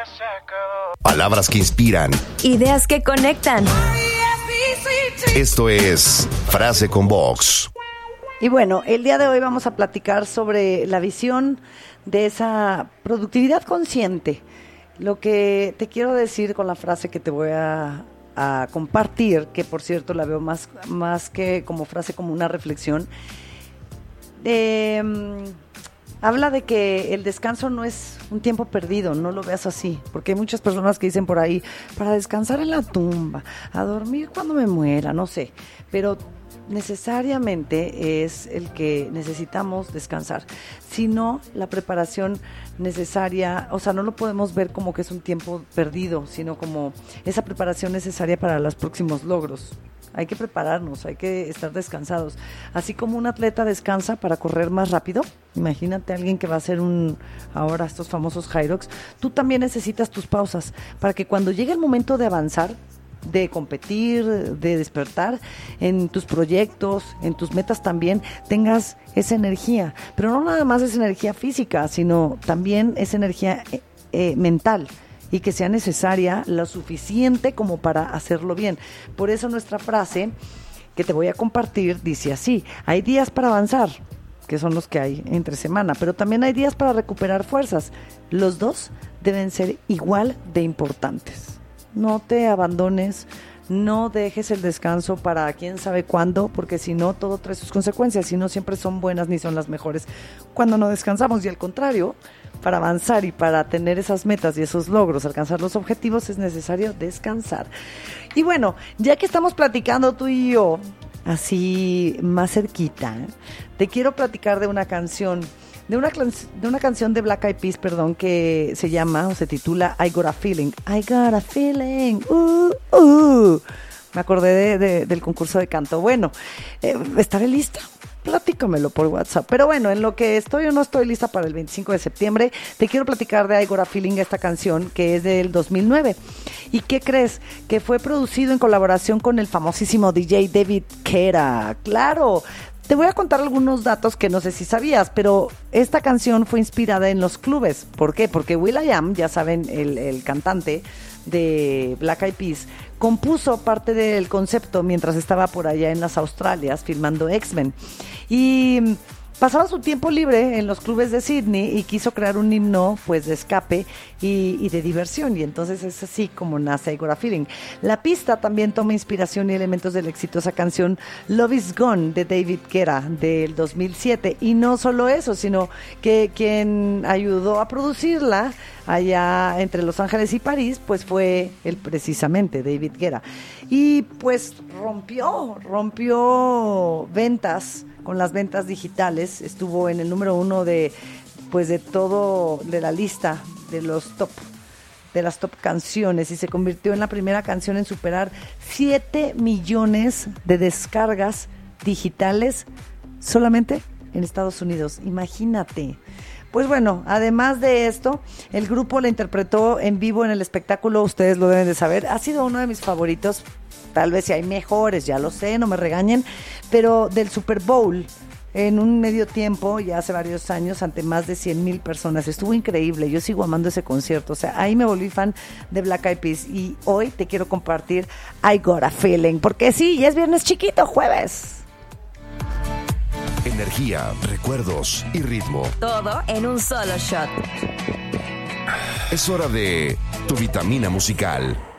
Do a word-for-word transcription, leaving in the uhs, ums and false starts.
Palabras que inspiran. Ideas que conectan. Esto es Frase con Vox. Y bueno, el día de hoy vamos a platicar sobre la visión de esa productividad consciente. Lo que te quiero decir con la frase que te voy a, a compartir, que por cierto la veo más, más que como frase, como una reflexión, eh, habla de que el descanso no es un tiempo perdido, no lo veas así, porque hay muchas personas que dicen por ahí, para descansar en la tumba, a dormir cuando me muera, no sé, pero necesariamente es el que necesitamos descansar, sino la preparación necesaria, o sea, no lo podemos ver como que es un tiempo perdido, sino como esa preparación necesaria para los próximos logros. Hay que prepararnos, hay que estar descansados. Así como un atleta descansa para correr más rápido, imagínate a alguien que va a hacer un, ahora estos famosos Hyrox, tú también necesitas tus pausas para que cuando llegue el momento de avanzar, de competir, de despertar en tus proyectos, en tus metas también, tengas esa energía. Pero no nada más es energía física, sino también es energía eh, eh, mental. Y que sea necesaria lo suficiente como para hacerlo bien. Por eso nuestra frase que te voy a compartir dice así: hay días para avanzar, que son los que hay entre semana, pero también hay días para recuperar fuerzas. Los dos deben ser igual de importantes. No te abandones, no dejes el descanso para quién sabe cuándo, porque si no, todo trae sus consecuencias, y no siempre son buenas ni son las mejores cuando no descansamos, y al contrario, para avanzar y para tener esas metas y esos logros, alcanzar los objetivos, es necesario descansar. Y bueno, ya que estamos platicando tú y yo, así más cerquita, ¿eh? te quiero platicar de una canción, de una, de una canción de Black Eyed Peas, perdón, que se llama, o se titula I Got a Feeling. I Got a Feeling, uh, uh. Me acordé de, de, del concurso de canto. Bueno, eh, estaré lista. Platícamelo por WhatsApp. Pero bueno, en lo que estoy o no estoy lista para el veinticinco de septiembre, te quiero platicar de I Got a Feeling, esta canción que es del dos mil nueve. ¿Y qué crees? Que fue producido en colaboración con el famosísimo D J David Guetta. ¡Claro! Te voy a contar algunos datos que no sé si sabías, pero esta canción fue inspirada en los clubes. ¿Por qué? Porque will.i.am, ya saben, el, el cantante de Black Eyed Peas, compuso parte del concepto mientras estaba por allá en las Australias filmando X-Men. Y pasaba su tiempo libre en los clubes de Sydney y quiso crear un himno pues de escape y, y de diversión, y entonces es así como nace I Got a Feeling. La pista también toma inspiración y elementos de la exitosa canción Love Is Gone de David Guetta del dos mil siete, y no solo eso, sino que quien ayudó a producirla allá entre Los Ángeles y París pues fue él, precisamente David Guetta, y pues rompió rompió ventas con las ventas digitales. Estuvo en el número uno de pues de todo de la lista de los top de las top canciones, y se convirtió en la primera canción en superar siete millones de descargas digitales solamente en Estados Unidos. Imagínate. Pues bueno, además de esto, el grupo la interpretó en vivo en el espectáculo, ustedes lo deben de saber, ha sido uno de mis favoritos, tal vez si hay mejores, ya lo sé, no me regañen, pero del Super Bowl, en un medio tiempo, ya hace varios años, ante más de cien mil personas. Estuvo increíble, yo sigo amando ese concierto, o sea, ahí me volví fan de Black Eyed Peas, y hoy te quiero compartir I Got a Feeling, porque sí, ya es viernes chiquito, jueves. Energía, recuerdos y ritmo. Todo en un solo shot. Es hora de tu vitamina musical.